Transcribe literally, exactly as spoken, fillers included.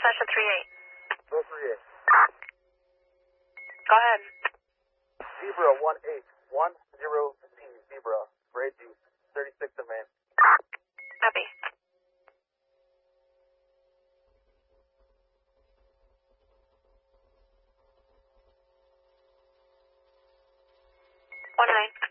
Session three eight. Go three eight. Go ahead. Zebra one eight one zero T. Zebra. Grade D. thirty-six of Main. Copy. One nine.